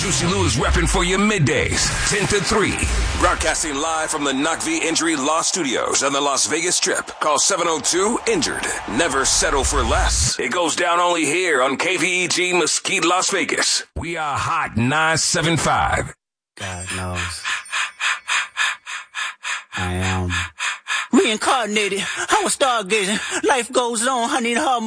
Juicy Lou is repping for you middays, 10 to 3. Broadcasting live from the Knock V Injury Law Studios on the Las Vegas Strip. Call 702-INJURED. Never settle for less. It goes down only here on KVEG Mesquite, Las Vegas. We are Hot 975. God knows. I am reincarnated. I was stargazing. Life goes on. I need her.